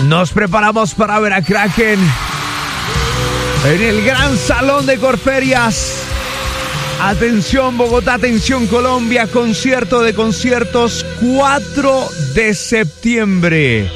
Nos preparamos para ver a Kraken en el Gran Salón de Corferias. Atención Bogotá, atención Colombia, concierto de conciertos, 4 de septiembre.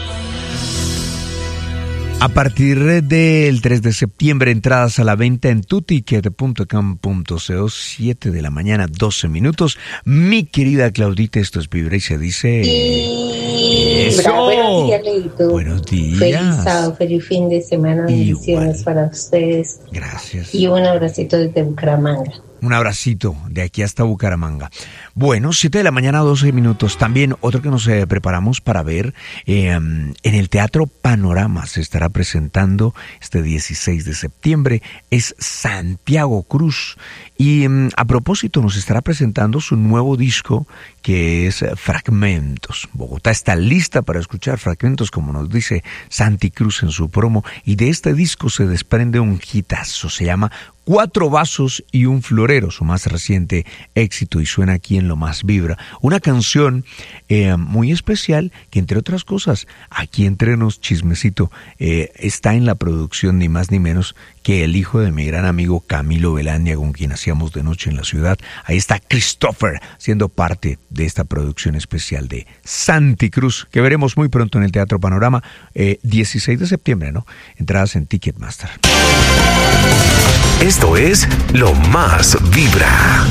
A partir del 3 de septiembre, entradas a la venta en tuticket.com.co, 7 de la mañana, 12 minutos. Mi querida Claudita, esto es Vibra y se dice... ¡Eso! Buenos días, Leito. Buenos días. Feliz sábado, feliz fin de semana, bendiciones para ustedes. Gracias. Y un abracito desde Bucaramanga. Un abracito de aquí hasta Bucaramanga. Bueno, 7 de la mañana, 12 minutos. También otro que nos preparamos para ver en el Teatro Panorama. Se estará presentando este 16 de septiembre. Es Santiago Cruz. Y a propósito nos estará presentando su nuevo disco que es Fragmentos. Bogotá está lista para escuchar Fragmentos, como nos dice Santi Cruz en su promo. Y de este disco se desprende un hitazo. Se llama 4 vasos y un florero, su más reciente éxito, y suena aquí en Lo Más Vibra. Una canción muy especial que, entre otras cosas, aquí entre nos, chismecito, está en la producción ni más ni menos que el hijo de mi gran amigo Camilo Belandia, con quien hacíamos De Noche en la Ciudad. Ahí está Christopher, siendo parte de esta producción especial de Santi Cruz, que veremos muy pronto en el Teatro Panorama, 16 de septiembre, ¿no? Entradas en Ticketmaster. Esto es Lo Más Vibra.